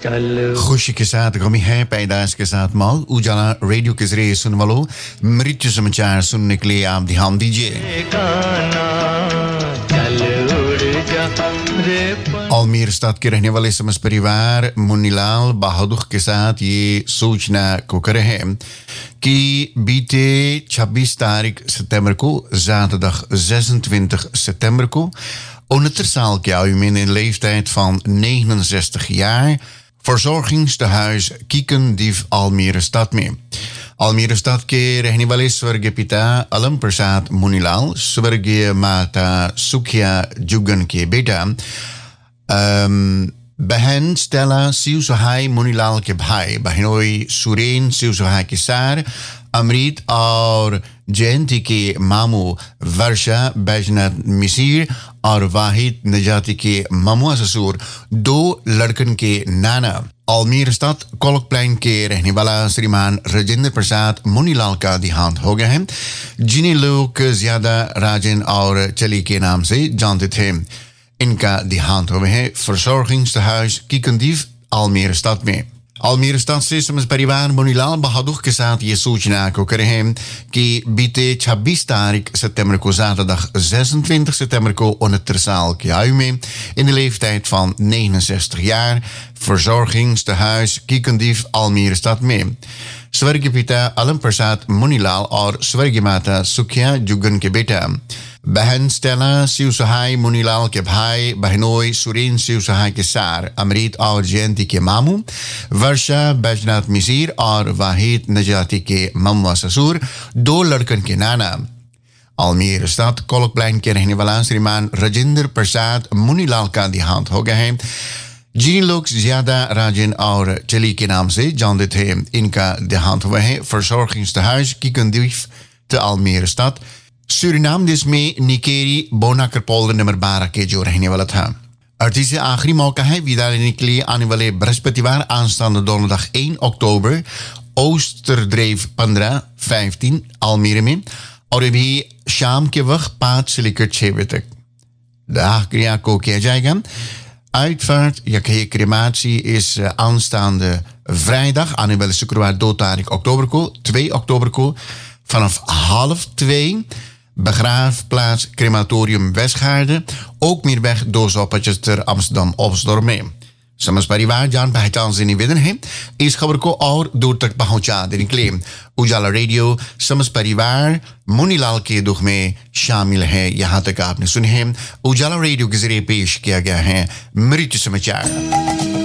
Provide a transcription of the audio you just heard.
खुशी के साथ गमी है, पैदाइश के साथ मौत। उजाला रेडियो के जरिए सुनने वालों, मृत्यु समाचार सुनने के लिए आप ध्यान दीजिए। आलमीर स्टाद के रहने वाले समस्त परिवार मुन्नीलाल बहादुर के साथ ये सूचना को करे हैं कि बीते 26 तारीख सितंबर को zaterdag 26 september को 69 साल के आयु में in leeftijd van 69 jaar verzorgingstehuis Kiekendief Almere stad में। Almere stad के रहने वाले स्वर्गीय पिता अलम प्रसाद मुनीलाल, स्वर्गीय माता सुखिया जुगन के बेटा बहन स्टेला शिवसहाय मुनीलाल के भाई बहनोई सुरेन शिवसहाय के सार अमृत और जयंती के मामू वर्षा बैजनाथ मिसीर और वाहिद नजाती के मामुआ ससुर, 2 लड़कन के नाना। आलमीर स्टाद कोलकप्लेन के रहने वाला श्रीमान राजेंद्र प्रसाद मुनीलाल का देहांत हो गया है, जिन्हें लोग ज्यादा राजन और चली के नाम से जानते थे। इनका देहांत हुआ है verzorgingstehuis Kiekendief आलमीर स्टाद में। आलमीर स्टाद से समस्त परिवार मुनीलाल बहादुर के साथ ये सूचना को करे हैं कि बीते 26 तारीख सितंबर को zaterdag 26 september को 69 साल की आयु में in de leeftijd van 69 jaar verzorgingstehuis Kiekendief Almere stad में स्वर्गीय पिता अलम प्रसाद मुनीलाल और स्वर्गीय माता सुखिया जुगन के बेटा बहन स्टेला शिवसहाय मुनीलाल के भाई बहनोई सुरेन शिवसहाय के सार अमृत और जयंती के मामू वर्षा बैजनाथ मिसीर और वाहिद नजाती के मम्मा ससुर, 2 लड़कन के नाना। आलमीर स्टाद कोलकप्लेन के रहने वाला श्रीमान राजेंद्र प्रसाद मुनीलाल का देहांत हो गया है, जिन लोग ज्यादा राजन और चली के नाम से जानते थे। इनका देहांत हुआ है verzorgingstehuis Kiekendief te Almere stad, Suriname देश में निकेरी बोनाकरपोल्डर नंबर 12 के जो रहने वाला था। अर्थी से आखिरी मौका है विदा लेने के लिए आने वाले बृहस्पतिवार aanstaande donderdag 1 oktober Oosterdreef 15 Almere में, और ये भी शाम के वक्त 5 से लेकर 6 बजे तक दाह क्रिया को किया जाएगा। Uitvaart, ja, crematie is aanstaande vrijdag, aanstaande शुक्रवार 2 तारीख oktober को 2 oktober को vanaf 1:30. Begraafplaats Crematorium Westgaarde, ook Meerweg 2 stoppetjes ter Amsterdam Opsdorp में। समस्त परिवार जान पहचान से निवेदन है इस खबर को और दूर तक पहुंचा देने के लिए उजाला रेडियो समस्त परिवार मुनीलाल के दुख में शामिल है। यहां तक आपने सुने हैं उजाला रेडियो के जरिए पेश किया गया है मृत्यु समाचार।